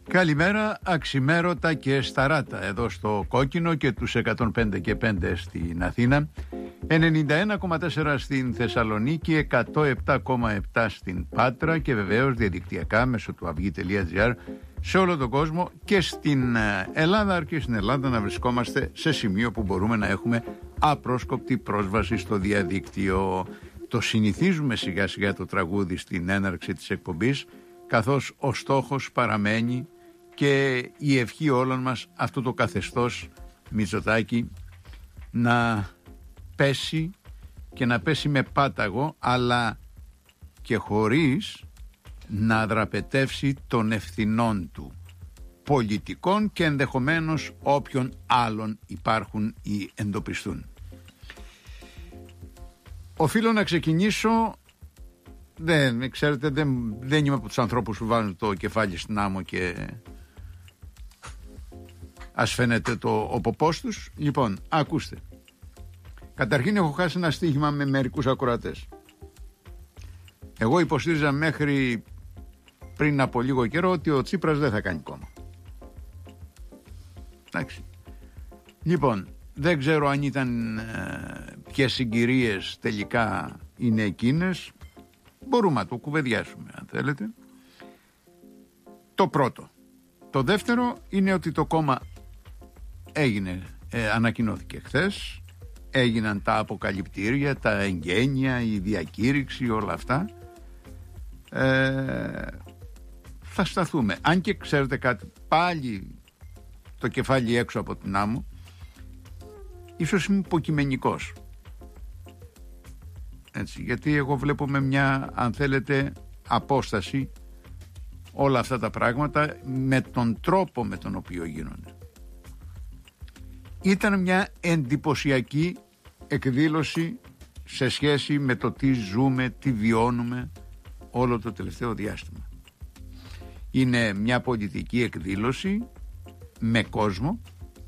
Καλημέρα, αξιμέρωτα και σταράτα εδώ στο Κόκκινο και τους 105 και 5 στην Αθήνα, 91,4 στην Θεσσαλονίκη, 107,7 στην Πάτρα και βεβαίως διαδικτυακά μέσω του avygi.gr σε όλο τον κόσμο και στην Ελλάδα, αρκεί στην Ελλάδα να βρισκόμαστε σε σημείο που μπορούμε να έχουμε απρόσκοπτη πρόσβαση στο διαδίκτυο. Το συνηθίζουμε σιγά σιγά το τραγούδι στην έναρξη της εκπομπής, καθώς ο στόχος παραμένει και η ευχή όλων μας αυτό το καθεστώς Μητσοτάκη να πέσει και να πέσει με πάταγο, αλλά και χωρίς να δραπετεύσει των ευθυνών του πολιτικών και ενδεχομένως όποιων άλλων υπάρχουν ή εντοπιστούν. Οφείλω να ξεκινήσω, δεν είμαι από τους ανθρώπους που βάλουν το κεφάλι στην άμμο και ας φαίνεται ο ποπός τους. Λοιπόν, ακούστε. Καταρχήν έχω χάσει ένα στοίχημα με μερικούς ακροατές. Εγώ υποστήριζα μέχρι πριν από λίγο καιρό ότι ο Τσίπρας δεν θα κάνει κόμμα. Εντάξει. Λοιπόν, δεν ξέρω αν ήταν ποιες συγκυρίες τελικά είναι εκείνες. Μπορούμε να το κουβεντιάσουμε αν θέλετε. Το πρώτο. Το δεύτερο είναι ότι το κόμμα ανακοινώθηκε χθες. Έγιναν τα αποκαλυπτήρια, τα εγγένεια, η διακήρυξη, όλα αυτά. Θα σταθούμε. Αν και ξέρετε κάτι, πάλι το κεφάλι έξω από την άμμο, ίσως είμαι υποκειμενικός. Έτσι, γιατί εγώ βλέπω με μια, αν θέλετε, απόσταση όλα αυτά τα πράγματα με τον τρόπο με τον οποίο γίνονται. Ήταν μια εντυπωσιακή εκδήλωση σε σχέση με το τι ζούμε, τι βιώνουμε όλο το τελευταίο διάστημα. Είναι μια πολιτική εκδήλωση με κόσμο,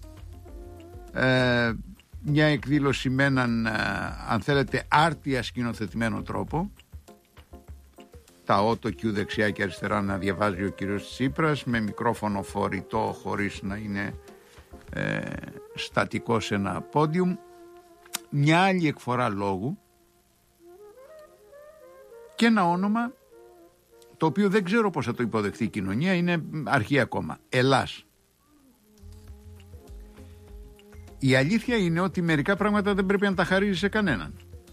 μια εκδήλωση με έναν, αν θέλετε, άρτια σκηνοθετημένο τρόπο. Τα ότο Q δεξιά και αριστερά να διαβάζει ο κύριος Τσίπρας με μικρόφωνο φορητό χωρίς να είναι στατικό σε ένα πόντιουμ. Μια άλλη εκφορά λόγου και ένα όνομα το οποίο δεν ξέρω πώς θα το υποδεχθεί η κοινωνία, είναι αρχή ακόμα. Ελλάς. Η αλήθεια είναι ότι μερικά πράγματα δεν πρέπει να τα χαρίζει σε κανέναν.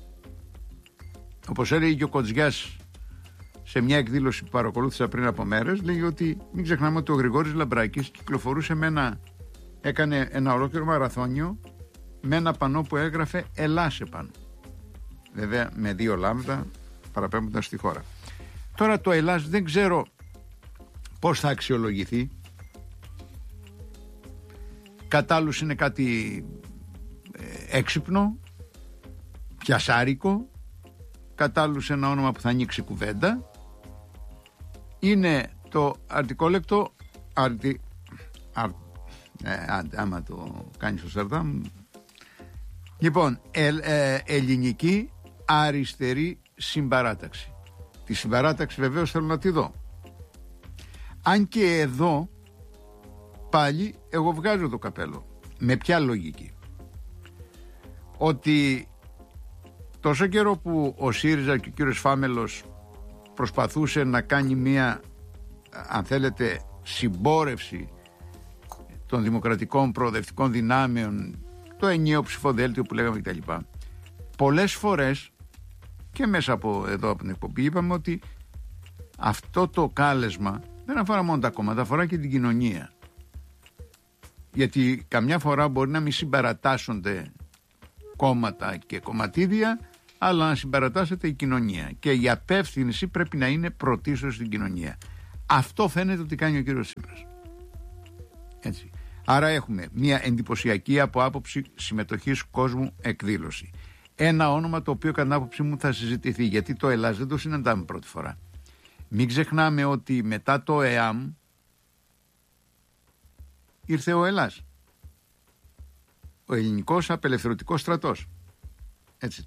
Όπως έλεγε και ο Κοτζιάς σε μια εκδήλωση που παρακολούθησα πριν από μέρες, λέει ότι μην ξεχνάμε ότι ο Γρηγόρης Λαμπράκης κυκλοφορούσε έκανε ένα ολόκληρο μαραθώνιο με ένα πανό που έγραφε Ελλάς επάνω. Βέβαια με 2 λάμδα παραπέμποντας στη χώρα. Τώρα το Ελλάς δεν ξέρω πώς θα αξιολογηθεί. Κατ' άλλους είναι κάτι έξυπνο, πιασάρικο, κατ' άλλους ένα όνομα που θα ανοίξει κουβέντα. Είναι το αρτικόλεκτο άμα το κάνεις στο Σαρδάμ. Λοιπόν, ελληνική αριστερή συμπαράταξη. Τη συμπαράταξη βεβαίως θέλω να τη δω. Αν και εδώ πάλι εγώ βγάζω το καπέλο. Με ποια λογική? Ότι τόσο καιρό που ο ΣΥΡΙΖΑ και ο κύριος Φάμελος προσπαθούσε να κάνει μια, αν θέλετε, συμπόρευση των δημοκρατικών προοδευτικών δυνάμεων, το ενιαίο ψηφοδέλτιο που λέγαμε κτλ. Πολλές φορές και μέσα από εδώ από την εκπομπή είπαμε ότι αυτό το κάλεσμα δεν αφορά μόνο τα κόμματα, αφορά και την κοινωνία. Γιατί καμιά φορά μπορεί να μην συμπαρατάσσονται κόμματα και κομματίδια, αλλά να συμπαρατάσσεται η κοινωνία. Και η απεύθυνση πρέπει να είναι πρωτίστως στην κοινωνία. Αυτό φαίνεται ότι κάνει ο κύριος Τσίπρας. Έτσι. Άρα έχουμε μια εντυπωσιακή από άποψη συμμετοχής κόσμου εκδήλωση. Ένα όνομα το οποίο κατά την άποψή μου θα συζητηθεί, γιατί το Ελλάς δεν το συναντάμε πρώτη φορά. Μην ξεχνάμε ότι μετά το ΕΑΜ ήρθε ο Ελλάς. Ο ελληνικός απελευθερωτικός στρατός. Έτσι,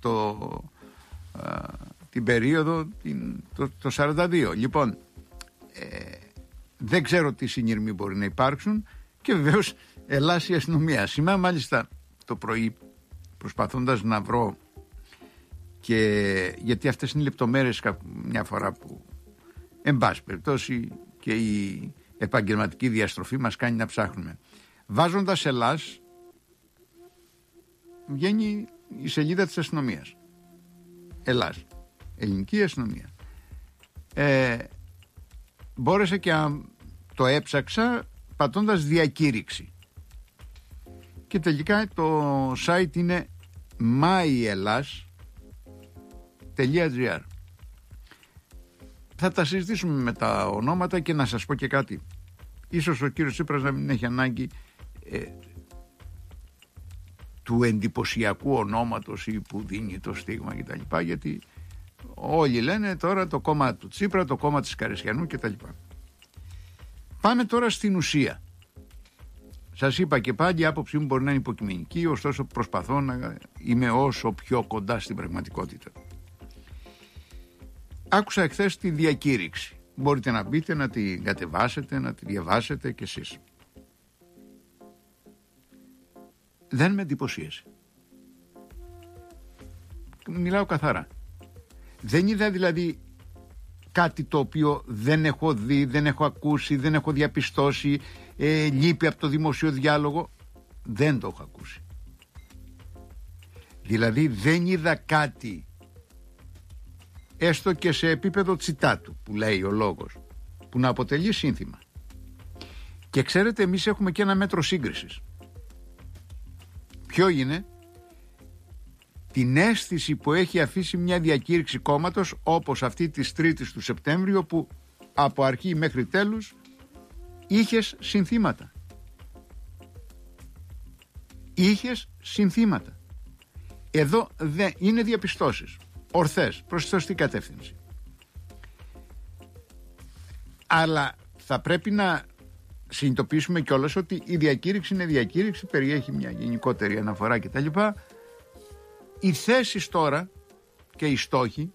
την περίοδο το 42. Λοιπόν, Δεν ξέρω τι συνειρμοί μπορεί να υπάρξουν και βεβαίως Ελλάς η αστυνομία. Σήμερα μάλιστα το πρωί, προσπαθώντας να βρω, και γιατί αυτές είναι οι λεπτομέρειες μια φορά που εν πάση περιπτώσει και η επαγγελματική διαστροφή μας κάνει να ψάχνουμε. Βάζοντας Ελλάς βγαίνει η σελίδα της αστυνομίας. Ελλάς, ελληνική αστυνομία. Μπόρεσα και το έψαξα πατώντας διακήρυξη. Και τελικά το site είναι myellas.gr. Θα τα συζητήσουμε με τα ονόματα και να σας πω και κάτι. Ίσως ο κύριος Τσίπρας να μην έχει ανάγκη του εντυπωσιακού ονόματος ή που δίνει το στίγμα κτλ. Γιατί όλοι λένε τώρα το κόμμα του Τσίπρα, το κόμμα της Καρισιανού κτλ. Πάμε τώρα στην ουσία. Σας είπα και πάλι η άποψή μου μπορεί να είναι υποκειμενική, ωστόσο προσπαθώ να είμαι όσο πιο κοντά στην πραγματικότητα. Άκουσα εχθές τη διακήρυξη. Μπορείτε να μπείτε, να τη κατεβάσετε, να τη διαβάσετε κι εσείς. Δεν με εντυπωσίασε. Μιλάω καθαρά. Δεν είδα δηλαδή κάτι το οποίο δεν έχω δει, δεν έχω ακούσει, δεν έχω διαπιστώσει, λείπει από το δημοσίο διάλογο. Δεν το έχω ακούσει. Δηλαδή δεν είδα κάτι, έστω και σε επίπεδο τσιτάτου που λέει ο λόγος, που να αποτελεί σύνθημα. Και ξέρετε, εμείς έχουμε και ένα μέτρο σύγκρισης. Ποιο είναι? Την αίσθηση που έχει αφήσει μια διακήρυξη κόμματος όπως αυτή της 3ης του Σεπτέμβριο, που από αρχή μέχρι τέλους είχες συνθήματα. Είχες συνθήματα. Εδώ δεν είναι διαπιστώσεις ορθές προς τη σωστή κατεύθυνση. Αλλά θα πρέπει να συνειδητοποιήσουμε κιόλας ότι η διακήρυξη είναι διακήρυξη, περιέχει μια γενικότερη αναφορά κτλ. Οι θέσεις τώρα και οι στόχοι,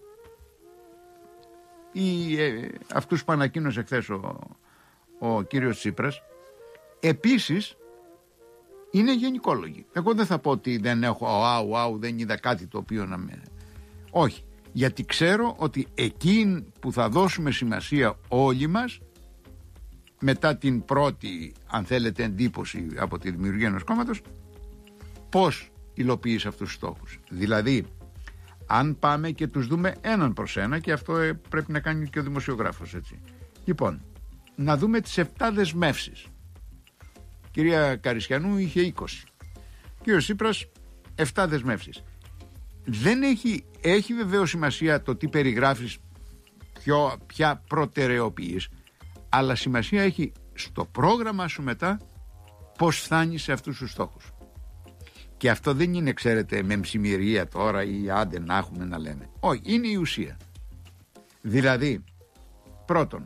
αυτούς που ανακοίνωσε χθες ο κύριος Τσίπρας, επίσης είναι γενικόλογοι. Εγώ δεν θα πω ότι δεν έχω δεν είδα κάτι το οποίο να με... Όχι, γιατί ξέρω ότι εκεί που θα δώσουμε σημασία όλοι μας, μετά την πρώτη, αν θέλετε, εντύπωση από τη δημιουργία ενός κόμματος, πώς υλοποιείς αυτούς τους στόχους. Δηλαδή, αν πάμε και τους δούμε έναν προς ένα, και αυτό πρέπει να κάνει και ο δημοσιογράφος, έτσι. Λοιπόν, να δούμε τις 7 δεσμεύσεις. Κυρία Καρισιανού είχε 20. Κύριος Τσίπρας 7 δεσμεύσεις. Δεν έχει βεβαίως σημασία το τι περιγράφεις, ποια προτεραιοποιείς, αλλά σημασία έχει στο πρόγραμμα σου μετά πώς φτάνεις σε αυτούς τους στόχους. Και αυτό δεν είναι, ξέρετε, με μψημυρία τώρα ή άντε να έχουμε να λέμε. Όχι, είναι η ουσία. Δηλαδή, πρώτον,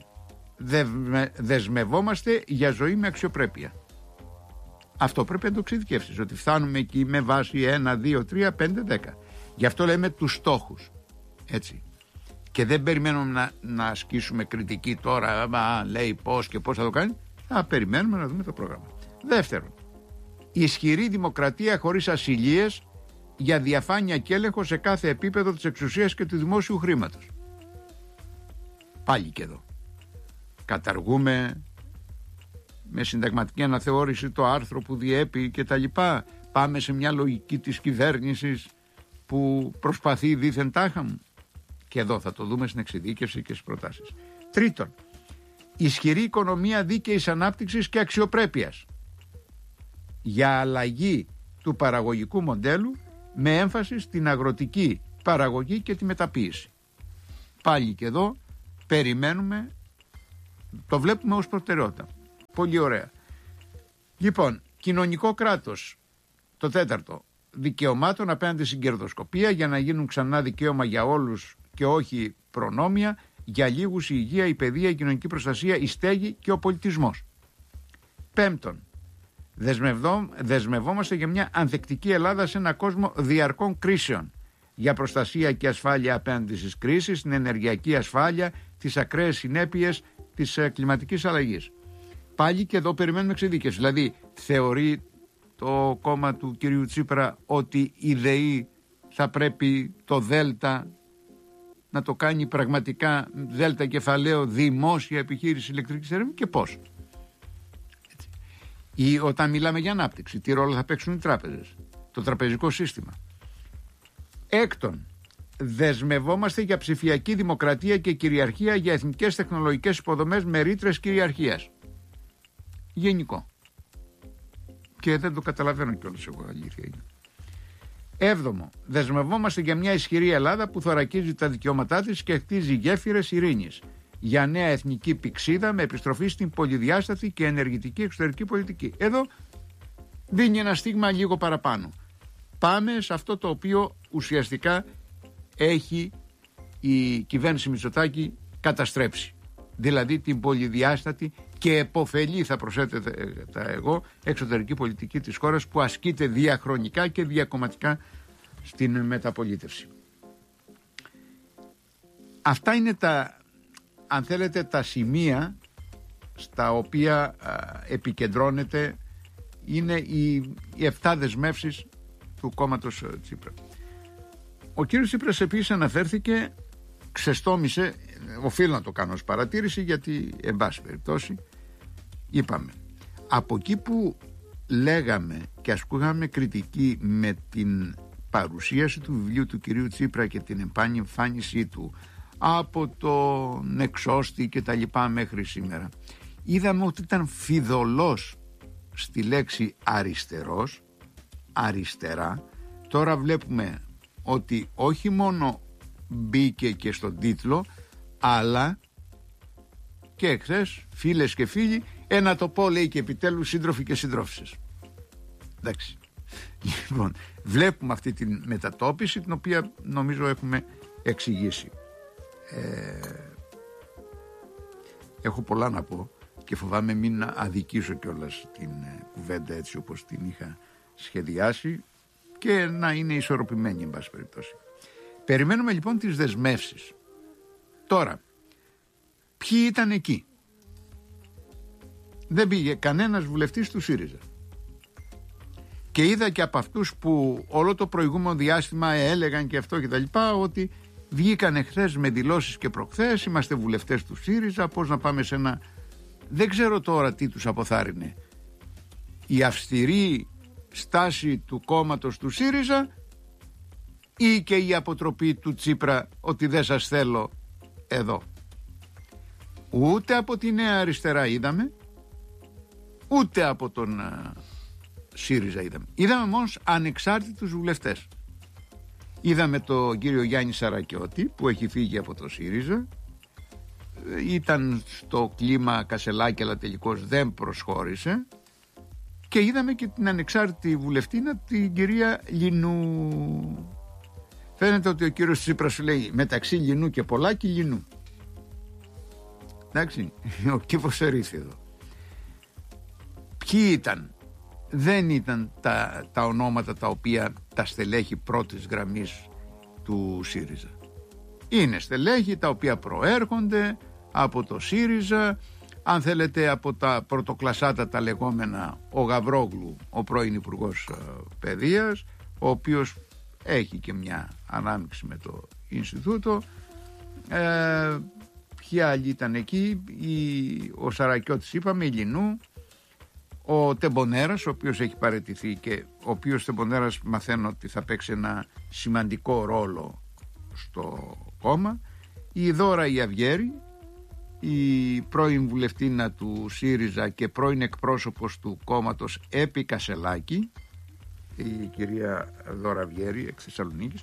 δεσμευόμαστε για ζωή με αξιοπρέπεια. Αυτό πρέπει να το εξειδικεύσεις, ότι φτάνουμε εκεί με βάση 1, 2, 3, 5, 10. Γι' αυτό λέμε τους στόχους. Έτσι. Και δεν περιμένουμε να ασκήσουμε κριτική τώρα, λέει πώς και πώς θα το κάνει. Θα περιμένουμε να δούμε το πρόγραμμα. Δεύτερον, ισχυρή δημοκρατία χωρίς ασυλίες, για διαφάνεια και έλεγχο σε κάθε επίπεδο της εξουσίας και του δημόσιου χρήματος. Πάλι και εδώ. Καταργούμε με συνταγματική αναθεώρηση το άρθρο που διέπει και τα λοιπά. Πάμε σε μια λογική της κυβέρνησης που προσπαθεί δήθεν τάχα μου. Και εδώ θα το δούμε στην εξειδίκευση και στις προτάσεις. Τρίτον, ισχυρή οικονομία δίκαιης ανάπτυξης και αξιοπρέπειας, για αλλαγή του παραγωγικού μοντέλου με έμφαση στην αγροτική παραγωγή και τη μεταποίηση. Πάλι και εδώ περιμένουμε, το βλέπουμε ως προτεραιότητα. Πολύ ωραία. Λοιπόν, κοινωνικό κράτος, το τέταρτο, δικαιωμάτων απέναντι στην κερδοσκοπία, για να γίνουν ξανά δικαίωμα για όλους και όχι προνόμια, για λίγους η υγεία, η παιδεία, η κοινωνική προστασία, η στέγη και ο πολιτισμός. Πέμπτον, δεσμευόμαστε για μια ανθεκτική Ελλάδα σε ένα κόσμο διαρκών κρίσεων, για προστασία και ασφάλεια απέναντι στις κρίσεις, την ενεργειακή ασφάλεια, τις ακραίες συνέπειες της κλιματικής αλλαγής. Πάλι και εδώ περιμένουμε εξειδίκευση. Δηλαδή, θεωρεί το κόμμα του κυρίου Τσίπρα ότι η ΔΕΗ θα πρέπει το ΔΕΛΤΑ να το κάνει πραγματικά ΔΕΛΤΑ κεφαλαίο δημόσια επιχείρηση ηλεκτρικής ενέργειας και πώς? Ή όταν μιλάμε για ανάπτυξη, τι ρόλο θα παίξουν οι τράπεζες, το τραπεζικό σύστημα. Έκτον, δεσμευόμαστε για ψηφιακή δημοκρατία και κυριαρχία για εθνικές τεχνολογικές υποδομές με ρήτρες κυριαρχίας. Γενικό. Και δεν το καταλαβαίνω κιόλας εγώ, αλήθεια είναι. Έβδομο, δεσμευόμαστε για μια ισχυρή Ελλάδα που θωρακίζει τα δικαιώματά της και χτίζει γέφυρες ειρήνης. Για νέα εθνική πυξίδα με επιστροφή στην πολυδιάστατη και ενεργητική εξωτερική πολιτική. Εδώ δίνει ένα στίγμα λίγο παραπάνω. Πάμε σε αυτό το οποίο ουσιαστικά έχει η κυβέρνηση Μητσοτάκη καταστρέψει. Δηλαδή την πολυδιάστατη και επωφελή, θα προσθέτω εγώ, εξωτερική πολιτική της χώρας που ασκείται διαχρονικά και διακομματικά στην μεταπολίτευση. Αυτά είναι τα, αν θέλετε, τα σημεία στα οποία επικεντρώνεται, είναι οι 7 δεσμεύσεις του κόμματος Τσίπρα. Ο κύριος Τσίπρας επίσης αναφέρθηκε, ξεστόμησε, οφείλω να το κάνω ως παρατήρηση γιατί εν πάση περιπτώσει είπαμε, από εκεί που λέγαμε και ασκούγαμε κριτική με την παρουσίαση του βιβλίου του κυρίου Τσίπρα και την εμφάνισή του από τον εξώστη και τα λοιπά μέχρι σήμερα, είδαμε ότι ήταν φιδωλός στη λέξη αριστερός, αριστερά. Τώρα βλέπουμε ότι όχι μόνο μπήκε και στον τίτλο, αλλά και εχθές, φίλες και φίλοι, να το πω, λέει, και επιτέλους σύντροφοι και συντρόφισσες. Εντάξει. Λοιπόν, βλέπουμε αυτή τη μετατόπιση, την οποία νομίζω έχουμε εξηγήσει. Έχω πολλά να πω και φοβάμαι μην αδικήσω κιόλας την κουβέντα έτσι όπως την είχα σχεδιάσει και να είναι ισορροπημένη εν πάση περιπτώσει. Περιμένουμε λοιπόν τις δεσμεύσεις. Τώρα, ποιοι ήταν εκεί? Δεν πήγε κανένας βουλευτής του ΣΥΡΙΖΑ. Και είδα και από αυτούς που όλο το προηγούμενο διάστημα έλεγαν και αυτό και τα λοιπά, ότι βγήκαν εχθές με δηλώσεις και προχθές, είμαστε βουλευτές του ΣΥΡΙΖΑ, πώς να πάμε σε ένα... Δεν ξέρω τώρα τι τους αποθάρρυνε. Η αυστηρή στάση του κόμματος του ΣΥΡΙΖΑ ή και η αποτροπή του Τσίπρα ότι δεν σας θέλω εδώ. Ούτε από τη Νέα Αριστερά είδαμε, ούτε από τον ΣΥΡΙΖΑ είδαμε. Είδαμε όμως ανεξάρτητους βουλευτές. Είδαμε τον κύριο Γιάννη Σαρακιώτη που έχει φύγει από το ΣΥΡΙΖΑ, ήταν στο κλίμα Κασελάκη αλλά τελικώς δεν προσχώρησε, και είδαμε και την ανεξάρτητη βουλευτήνα, την κυρία Λινού. Φαίνεται ότι ο κύριος Τσίπρας σου λέει μεταξύ Λινού και Πολάκη Λινού. Εντάξει, ο κύφος ερήθη εδώ. Ποιοι ήταν? Δεν ήταν τα ονόματα τα οποία τα στελέχη πρώτης γραμμής του ΣΥΡΙΖΑ. Είναι στελέχη τα οποία προέρχονται από το ΣΥΡΙΖΑ, αν θέλετε από τα πρωτοκλασάτα τα λεγόμενα, ο Γαβρόγλου, ο πρώην Υπουργός Παιδείας, ο οποίος έχει και μια ανάμειξη με το Ινστιτούτο. Ποιοι άλλοι ήταν εκεί? Ο Σαρακιώτης είπαμε, η Λινού, ο Τεμπονέρας, ο οποίος έχει παραιτηθεί και ο οποίος Τεμπονέρας μαθαίνω ότι θα παίξει ένα σημαντικό ρόλο στο κόμμα, η Δώρα η Αυγέρη, η πρώην βουλευτήνα του ΣΥΡΙΖΑ και πρώην εκπρόσωπος του κόμματος επί Κασελάκη, η κυρία Δώρα Αυγέρη εκ Θεσσαλονίκης.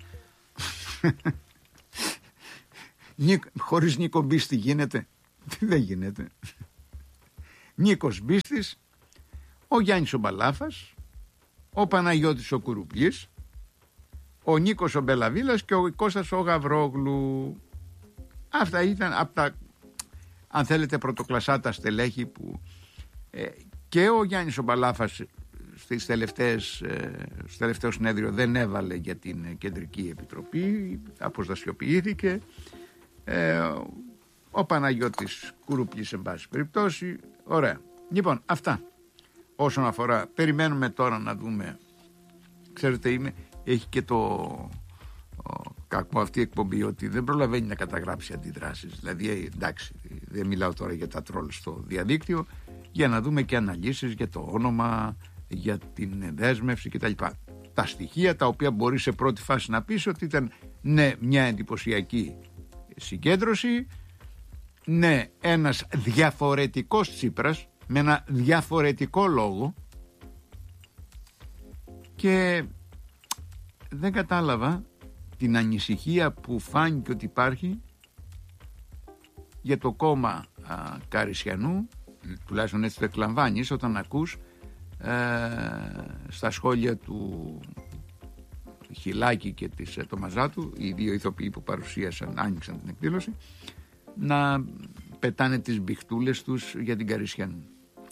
Χωρίς Νίκο Μπίστη γίνεται? Δεν γίνεται. Νίκος Μπίστης, ο Γιάννης ο Μπαλάφας, ο Παναγιώτης ο Κουρουπλής, ο Νίκος ο Μπελαβίλας και ο Κώστας ο Γαβρόγλου. Αυτά ήταν από τα, αν θέλετε, πρωτοκλασάτα στελέχη που και ο Γιάννης ο Μπαλάφας στο τελευταίο συνέδριο δεν έβαλε για την Κεντρική Επιτροπή, αποστασιοποιήθηκε. Ο Παναγιώτης Κουρουπλής εν πάση περιπτώσει. Ωραία. Λοιπόν, αυτά όσον αφορά. Περιμένουμε τώρα να δούμε. Ξέρετε, έχει και το κακό αυτή η εκπομπή ότι δεν προλαβαίνει να καταγράψει αντιδράσεις. Δηλαδή, εντάξει, δεν μιλάω τώρα για τα τρόλ στο διαδίκτυο, για να δούμε και αναλύσεις για το όνομα, για την δέσμευση κτλ. Τα στοιχεία τα οποία μπορεί σε πρώτη φάση να πεις ότι ήταν ναι μια εντυπωσιακή συγκέντρωση, ναι ένας διαφορετικός Τσίπρας με ένα διαφορετικό λόγο, και δεν κατάλαβα την ανησυχία που φάνηκε ότι υπάρχει για το κόμμα Καρισιανού, τουλάχιστον έτσι το εκλαμβάνεις όταν ακούς στα σχόλια του Χιλάκη και της Τομαζάτου, οι δύο ηθοποιοί που άνοιξαν την εκδήλωση, να πετάνε τις μπιχτούλες τους για την Καρισιανού.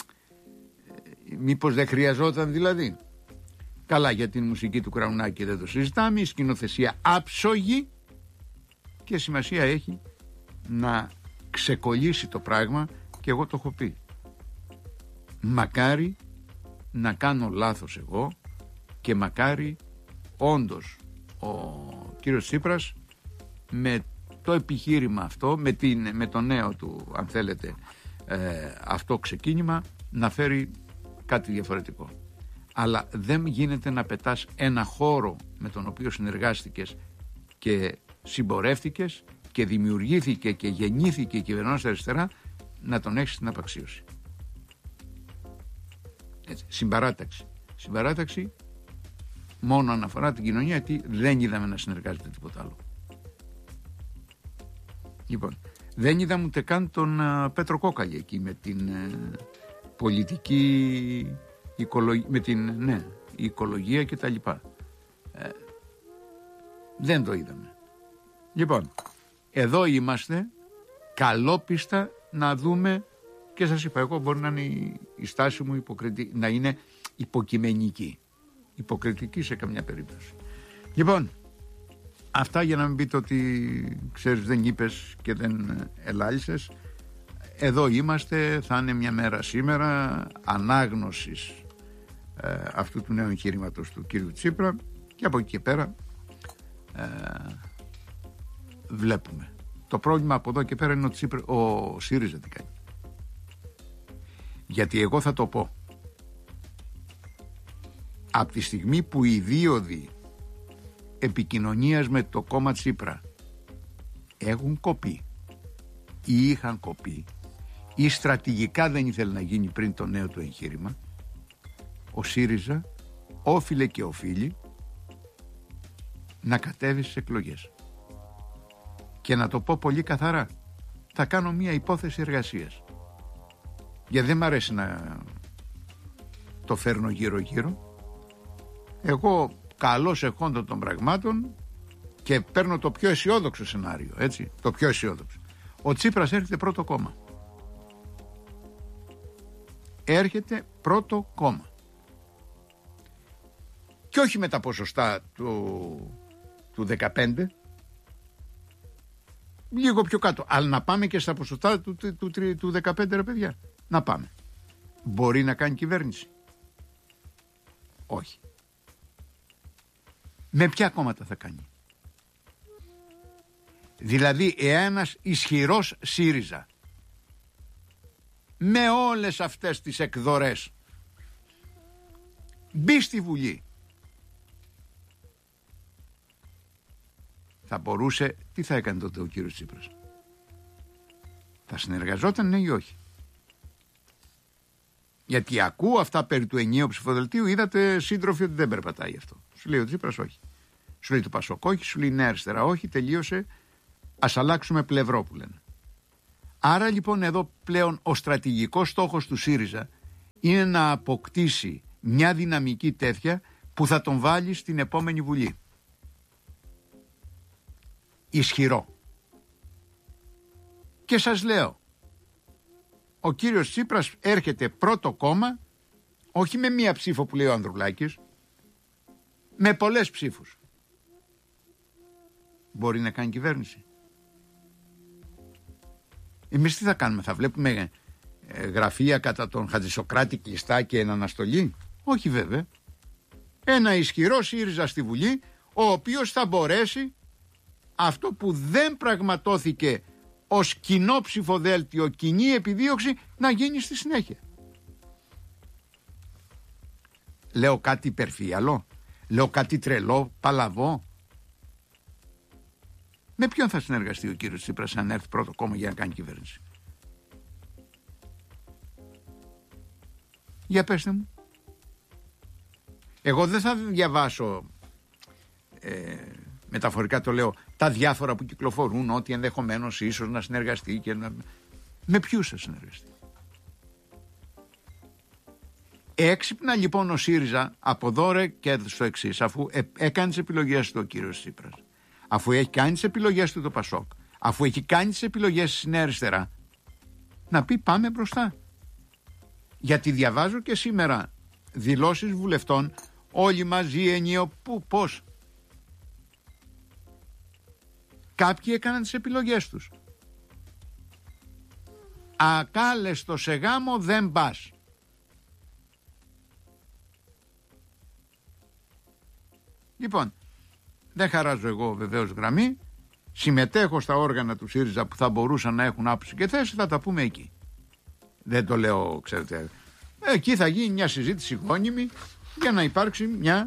Μήπως δεν χρειαζόταν δηλαδή? Καλά, για την μουσική του Κραουνάκη δεν το συζητάμε, η σκηνοθεσία άψογη, και σημασία έχει να ξεκολλήσει το πράγμα, και εγώ το έχω πει. Μακάρι να κάνω λάθος εγώ, και μακάρι όντως ο κύριος Τσίπρας με το επιχείρημα αυτό, με το νέο του, αν θέλετε, αυτό ξεκίνημα, να φέρει κάτι διαφορετικό. Αλλά δεν γίνεται να πετάς ένα χώρο με τον οποίο συνεργάστηκες και συμπορεύτηκες και δημιουργήθηκε και γεννήθηκε η κυβερνώντας αριστερά, να τον έχεις στην απαξίωση. Έτσι, συμπαράταξη μόνο αναφορά την κοινωνία, γιατί δεν είδαμε να συνεργάζεται τίποτα άλλο. Λοιπόν, δεν είδαμε ούτε καν τον Πέτρο Κόκαλη εκεί με την πολιτική με την οικολογία και τα λοιπά. Δεν το είδαμε. Λοιπόν, εδώ είμαστε καλόπιστα να δούμε, και σας είπα, εγώ μπορεί να είναι η στάση μου να είναι υποκειμενική, υποκριτική σε καμιά περίπτωση. Λοιπόν, αυτά για να μην πείτε ότι ξέρεις δεν είπες και δεν ελάλησες. Εδώ είμαστε, θα είναι μια μέρα σήμερα ανάγνωσης αυτού του νέου εγχείρηματος του κύριου Τσίπρα, και από εκεί και πέρα βλέπουμε. Το πρόβλημα από εδώ και πέρα είναι ο ΣΥΡΙΖΑ τι κάνει. Γιατί εγώ θα το πω, από τη στιγμή που οι δίωδοι επικοινωνίας με το κόμμα Τσίπρα έχουν κοπεί ή είχαν κοπεί ή στρατηγικά δεν ήθελε να γίνει πριν το νέο του εγχείρημα, ο ΣΥΡΙΖΑ όφιλε και οφείλει να κατέβει στις εκλογές. Και να το πω πολύ καθαρά, θα κάνω μια υπόθεση εργασίας, γιατί δεν μ' αρέσει να το φέρνω γύρω-γύρω. Εγώ, καλώς εχόντων των πραγμάτων, και παίρνω το πιο αισιόδοξο σενάριο, έτσι, το πιο αισιόδοξο. Ο Τσίπρας έρχεται πρώτο κόμμα. Έρχεται πρώτο κόμμα. Και όχι με τα ποσοστά του 15, λίγο πιο κάτω, αλλά να πάμε και στα ποσοστά του 15, ρε παιδιά. Να πάμε. Μπορεί να κάνει κυβέρνηση? Όχι. Με ποια κόμματα θα κάνει? Δηλαδή ένας ισχυρός ΣΥΡΙΖΑ με όλες αυτές τις εκδορές μπει στη Βουλή, θα μπορούσε, τι θα έκανε τότε ο κύριος Τσίπρας? Θα συνεργαζόταν, ναι ή όχι? Γιατί ακούω αυτά περί του ενιαίου ψηφοδελτίου, είδατε σύντροφοι ότι δεν περπατάει αυτό. Σου λέει ο Τσίπρας όχι. Σου λέει το Πασόκ όχι, σου λέει Νέα Αριστερά όχι, τελείωσε, ας αλλάξουμε πλευρό που λένε. Άρα λοιπόν εδώ πλέον ο στρατηγικός στόχος του ΣΥΡΙΖΑ είναι να αποκτήσει μια δυναμική τέτοια που θα τον βάλει στην επόμενη Βουλή. Ισχυρό. Και σας λέω, ο κύριος Τσίπρας έρχεται πρώτο κόμμα, όχι με μία ψήφο που λέει ο Ανδρουλάκης, με πολλές ψήφους. Μπορεί να κάνει κυβέρνηση? Εμείς τι θα κάνουμε? Θα βλέπουμε γραφεία κατά τον Χατζησοκράτη κλειστά και εν αναστολή? Όχι βέβαια. Ένα ισχυρό ΣΥΡΙΖΑ στη Βουλή, ο οποίος θα μπορέσει αυτό που δεν πραγματώθηκε ως κοινό ψηφοδέλτιο, κοινή επιδίωξη, να γίνει στη συνέχεια. Λέω κάτι υπερφύαλο? Λέω κάτι τρελό, παλαβό? Με ποιον θα συνεργαστεί ο κύριος Τσίπρας αν έρθει πρώτο κόμμα για να κάνει κυβέρνηση? Για πέστε μου. Εγώ δεν θα διαβάσω, μεταφορικά το λέω, τα διάφορα που κυκλοφορούν, ότι ενδεχομένως ίσως να συνεργαστεί και να... Με ποιους θα συνεργαστεί? Έξυπνα λοιπόν ο ΣΥΡΙΖΑ από δώρε και στο εξής, αφού έκανε τις επιλογές του ο κύριος Τσίπρας, αφού έχει κάνει τις επιλογές του το ΠΑΣΟΚ, αφού έχει κάνει τις επιλογές της Νέα Αριστερά, να πει πάμε μπροστά. Γιατί διαβάζω και σήμερα δηλώσεις βουλευτών, όλοι μαζί ενίο, πώς. Κάποιοι έκαναν τις επιλογές τους. Ακάλεστο σε γάμο δεν πας. Λοιπόν, δεν χαράζω εγώ βεβαίως γραμμή, συμμετέχω στα όργανα του ΣΥΡΙΖΑ που θα μπορούσαν να έχουν άποψη και θέση, θα τα πούμε εκεί. Δεν το λέω, ξέρετε, εκεί θα γίνει μια συζήτηση γόνιμη για να υπάρξει μια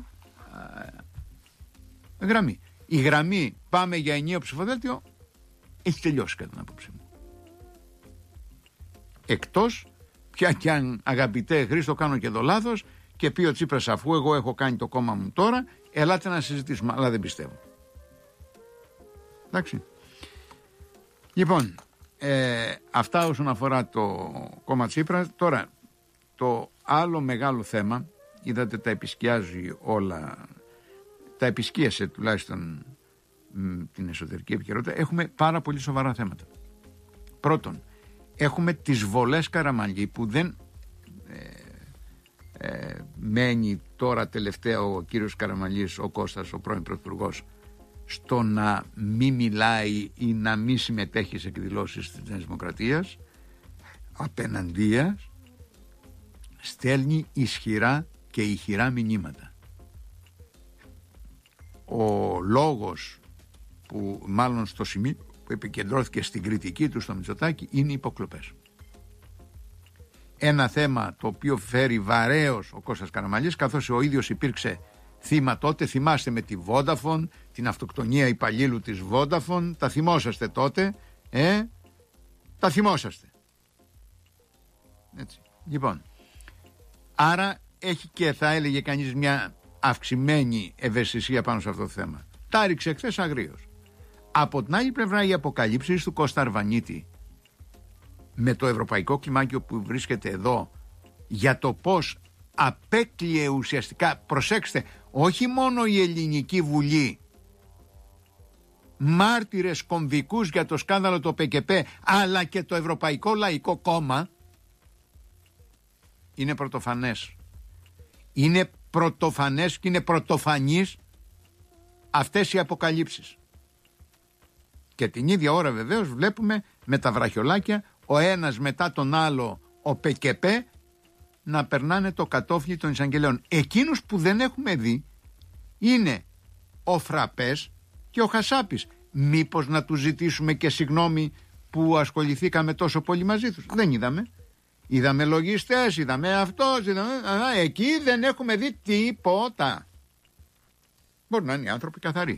γραμμή. Η γραμμή πάμε για ενιαίο ψηφοδέλτιο έχει τελειώσει κατά την άποψή μου. Εκτός πια κι αν, αγαπητέ Χρήστο, κάνω και εδώ λάθος και πει ο Τσίπρας, αφού εγώ έχω κάνει το κόμμα μου τώρα, ελάτε να συζητήσουμε, αλλά δεν πιστεύω. Εντάξει. Λοιπόν, αυτά όσον αφορά το κόμμα Τσίπρας. Τώρα, το άλλο μεγάλο θέμα, είδατε τα επισκιάζει όλα, τα επισκίασε τουλάχιστον την εσωτερική επικαιρότητα. Έχουμε πάρα πολύ σοβαρά θέματα. Πρώτον, έχουμε τις βολές Καραμανλή που δεν μένει τώρα τελευταία ο κύριος Καραμανλής, ο Κώστας, ο πρώην πρωθυπουργός, στο να μη μιλάει ή να μη συμμετέχει σε εκδηλώσεις της Νέας Δημοκρατίας. Απέναντίας στέλνει ισχυρά και ηχηρά μηνύματα. Ο λόγος που μάλλον στο σημείο που επικεντρώθηκε στην κριτική του στο Μητσοτάκη είναι οι υποκλοπές. Ένα θέμα το οποίο φέρει βαρέως ο Κώστας Καραμανλής, καθώς ο ίδιος υπήρξε θύμα τότε. Θυμάστε με τη Vodafone, την αυτοκτονία υπαλλήλου της Vodafone, τα θυμόσαστε τότε, τα θυμόσαστε. Έτσι. Λοιπόν, άρα έχει και θα έλεγε κανείς μια αυξημένη ευαισθησία πάνω σε αυτό το θέμα. Τα ρίξε χθες αγρίως. Από την άλλη πλευρά, οι αποκαλύψεις του Κώστα Αρβανίτη με το ευρωπαϊκό κλιμάκιο που βρίσκεται εδώ, για το πώς απέκλειε ουσιαστικά, προσέξτε, όχι μόνο η Ελληνική Βουλή, μάρτυρες κομβικούς για το σκάνδαλο το ΠΚΠ, αλλά και το Ευρωπαϊκό Λαϊκό Κόμμα, είναι πρωτοφανές. Είναι πρωτοφανές και είναι πρωτοφανής αυτές οι αποκαλύψεις. Και την ίδια ώρα βεβαίως βλέπουμε με τα βραχιολάκια ο ένας μετά τον άλλο, ο ΠΚΠ, να περνάνε το κατόφλι των εισαγγελέων. Εκείνους που δεν έχουμε δει είναι ο Φραπές και ο Χασάπης. Μήπως να τους ζητήσουμε και συγγνώμη που ασχοληθήκαμε τόσο πολύ μαζί τους? Δεν είδαμε. Είδαμε λογιστές, είδαμε αυτός, εκεί δεν έχουμε δει τίποτα. Μπορεί να είναι οι άνθρωποι καθαροί.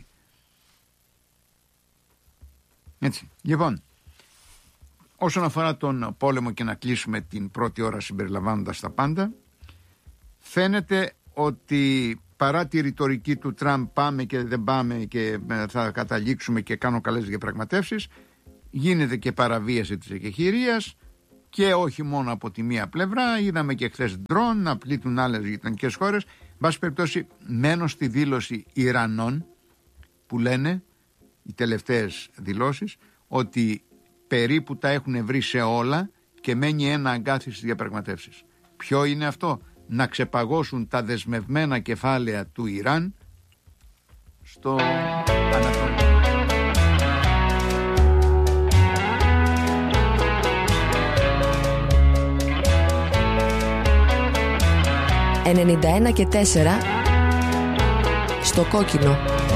Έτσι. Λοιπόν, όσον αφορά τον πόλεμο και να κλείσουμε την πρώτη ώρα συμπεριλαμβάνοντας τα πάντα, φαίνεται ότι παρά τη ρητορική του Τραμπ, πάμε και δεν πάμε και θα καταλήξουμε και κάνω καλές διαπραγματεύσεις, γίνεται και παραβίαση της εκεχηρίας και όχι μόνο από τη μία πλευρά. Είδαμε και χθες ντρόν να πλήττουν άλλες γειτονικές χώρες. Βάση περιπτώσει, μένω στη δήλωση Ιρανών που λένε, οι τελευταίες δηλώσεις, ότι περίπου τα έχουν βρει σε όλα και μένει ένα αγκάθι στις διαπραγματεύσεις. Ποιο είναι αυτό? Να ξεπαγώσουν τα δεσμευμένα κεφάλαια του Ιράν στο Ανατολικό. 91 και 4 στο Κόκκινο.